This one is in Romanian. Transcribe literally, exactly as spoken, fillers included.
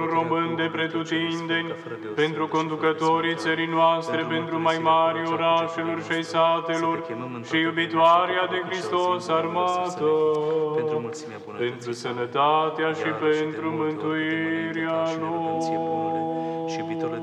român de pretutindeni, pentru conducătorii țării noastre, pentru mai mari orașelor și ai satelor, și iubitoarea de Hristos armată, pentru sănătatea și pentru mântuirea lor.